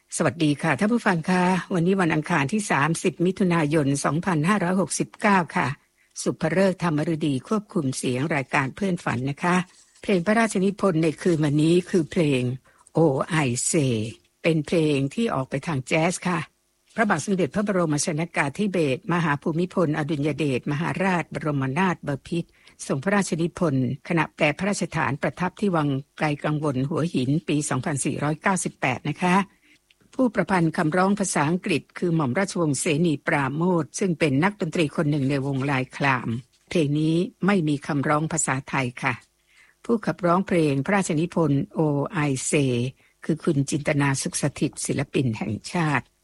สวัสดีค่ะท่านผู้ฟังค่ะวันนี้วันอังคารที่30มิถุนายน2569ค่ะสุภฤกษ์ธรรมฤดีควบคุมเสียงรายการเพื่อนฝันนะคะเพลงพระราชนิพนธ์ในคืนวันนี้คือเพลง Oh I Say เป็นเพลงที่ออกไปทางแจ๊สค่ะพระบาทสมเด็จพระบรมชนกาธิเบศรมหาภูมิพลอดุลยเดชมหาราชบรมนาถบพิตรทรงพระราชนิพนธ์ขณะแปลพระราชทานประทับที่วังไกลกังวลหัวหินปี2498นะคะผู้ประพันธ์คำร้องภาษาอังกฤษคือหม่อมราชวงศ์เสนีปราโมชซึ่งเป็นนักดนตรีคนหนึ่งในวงลายคลามเพลงนี้ไม่มีคำร้องภาษาไทยค่ะผู้ขับร้องเพลงพระราชนิพนธ์ Oh I Say คือคุณจินตนาสุขสถิตศิลปินแห่งชาติ